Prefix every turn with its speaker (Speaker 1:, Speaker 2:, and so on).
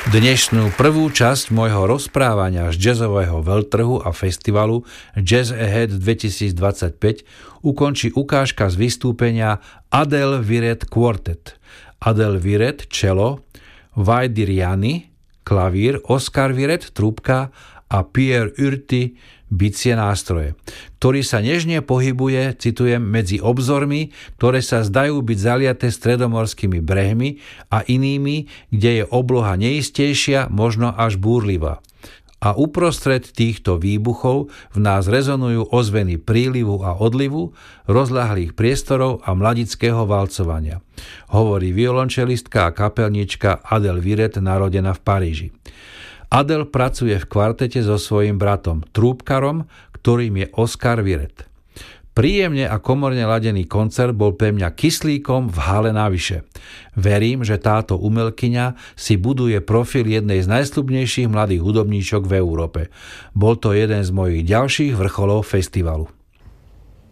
Speaker 1: Dnešnú prvú časť môjho rozprávania z jazzového veľtrhu a festivalu Jazz Ahead 2025 ukončí ukážka z vystúpenia Adel Viret Quartet. Adel Viret čelo, Vaidir Jani klavír, Oskar Viret trúbka a Pierre Urty bicie nástroje, ktorý sa nežne pohybuje, citujem, medzi obzormi, ktoré sa zdajú byť zaliaté stredomorskými brehmi a inými, kde je obloha neistejšia, možno až búrlivá. A uprostred týchto výbuchov v nás rezonujú ozveny prílivu a odlivu, rozľahlých priestorov a mladického valcovania, hovorí violončelistka a kapelnička Adel Viret, narodená v Paríži. Adel pracuje v kvartete so svojím bratom, trúbkarom, ktorým je Oskar Viret. Príjemne a komorne ladený koncert bol pre mňa kyslíkom v hale navyše. Verím, že táto umelkyňa si buduje profil jednej z najsľubnejších mladých hudobníčok v Európe. Bol to jeden z mojich ďalších vrcholov festivalu.